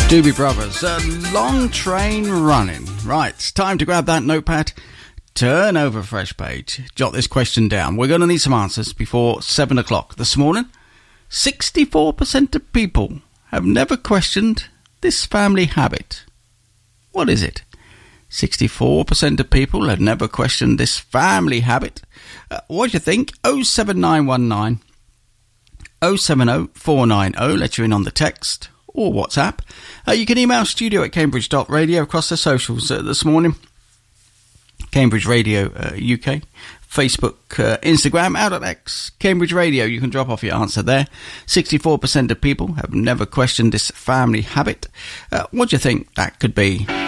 Doobie Brothers, a long train running. Right, it's time to grab that notepad, turn over a fresh page, jot this question down. We're going to need some answers before 7 o'clock this morning. 64% of people have never questioned this family habit. What is it? 64% of people have never questioned this family habit. What do you think? 07919 070 490. Let you in on the text or WhatsApp. You can email studio@cambridge.radio across the socials this morning. Cambridge Radio UK, Facebook, Instagram, out at X, Cambridge Radio. You can drop off your answer there. 64% of people have never questioned this family habit. What do you think that could be?